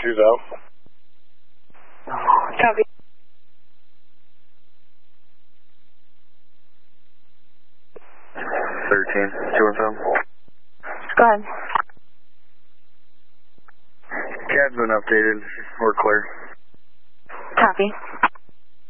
2 Val. Copy. 13, 2 Info. Go ahead. CAD's been updated. We're clear. Copy.